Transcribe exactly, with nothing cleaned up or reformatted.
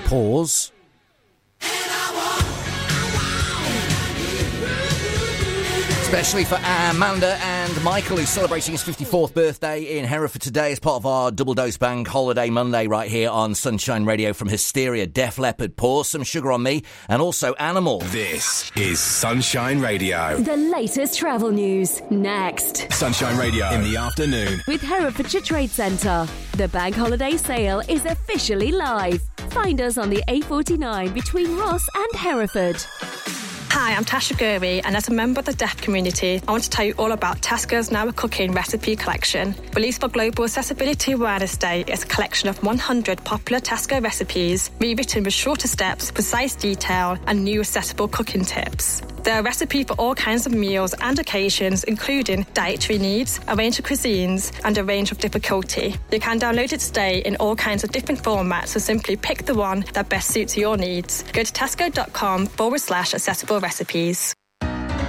Pause. Especially for Amanda and Michael, who's celebrating his fifty-fourth birthday in Hereford today as part of our Double Dose Bank Holiday Monday right here on Sunshine Radio. From Hysteria, Def Leppard, Pour Some Sugar on Me, and also Animal. This is Sunshine Radio. The latest travel news, next. Sunshine Radio in the afternoon. With Herefordshire Trade Centre. The Bank Holiday Sale is officially live. Find us on the A forty-nine between Ross and Hereford. Hi, I'm Tasha Gurry, and as a member of the deaf community, I want to tell you all about Tesco's Now a Cooking recipe collection. Released for Global Accessibility Awareness Day, it's a collection of one hundred popular Tesco recipes, rewritten with shorter steps, precise detail, and new accessible cooking tips. There are recipes for all kinds of meals and occasions, including dietary needs, a range of cuisines, and a range of difficulty. You can download it today in all kinds of different formats, so simply pick the one that best suits your needs. Go to tesco.com forward slash accessible recipes.